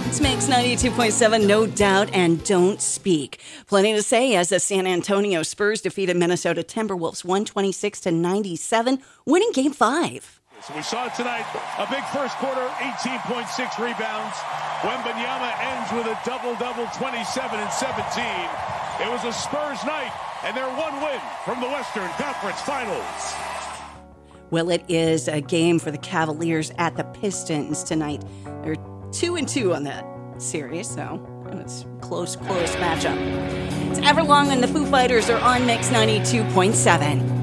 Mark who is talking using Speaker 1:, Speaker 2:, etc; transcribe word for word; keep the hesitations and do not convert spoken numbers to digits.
Speaker 1: It's Mix ninety-two point seven, no doubt, and don't speak. Plenty to say as the San Antonio Spurs defeated Minnesota Timberwolves one twenty-six to ninety-seven, winning Game five.
Speaker 2: So we saw it tonight, a big first quarter, eighteen point six rebounds. Wembanyama ends with a double-double, twenty-seven and seventeen. It was a Spurs night, and their one win from the Western Conference Finals.
Speaker 1: Well, it is a game for the Cavaliers at the Pistons tonight. They're two and two on that series, so it's a close, close matchup. It's Everlong and the Foo Fighters are on Mix ninety-two point seven.